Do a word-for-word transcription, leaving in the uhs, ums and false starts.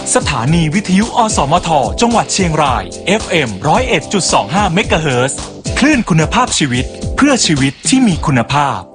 สถานีวิทยุอสมทจังหวัดเชียงราย เอฟ เอ็ม หนึ่งศูนย์เอ็ดจุดสองห้า เมกะเฮิรตซ์ คลื่นคุณภาพชีวิตเพื่อชีวิตที่มีคุณภาพ